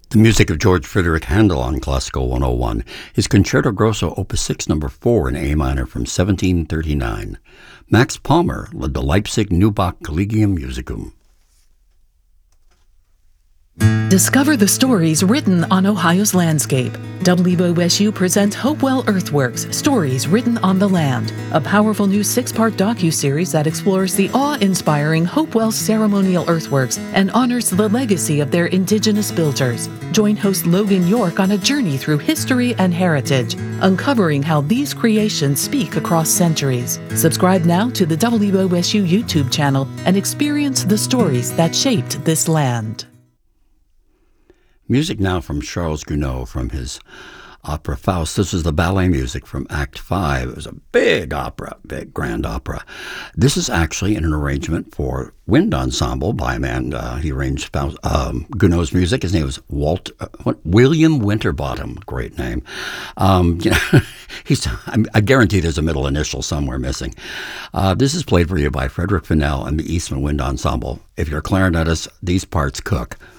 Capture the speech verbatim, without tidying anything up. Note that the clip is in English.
The music of George Friedrich Handel on Classical one oh one is Concerto Grosso Opus six number four in A minor from seventeen thirty-nine. Max Palmer led the Leipzig Neubach Collegium Musicum. Discover the stories written on Ohio's landscape. W O S U presents Hopewell Earthworks, Stories Written on the Land, a powerful new six-part docuseries that explores the awe-inspiring Hopewell ceremonial earthworks and honors the legacy of their indigenous builders. Join host Logan York on a journey through history and heritage, uncovering how these creations speak across centuries. Subscribe now to the W O S U YouTube channel and experience the stories that shaped this land. Music now from Charles Gounod from his opera Faust. This is the ballet music from Act five. It was a big opera, big grand opera. This is actually an arrangement for wind ensemble by a man. Uh, he arranged Faust, um, Gounod's music. His name was Walt, uh, what, William Winterbottom. Great name. Um, you know, he's, I guarantee there's a middle initial somewhere missing. Uh, this is played for you by Frederick Fennell and the Eastman Wind Ensemble. If you're a clarinetist, these parts cook.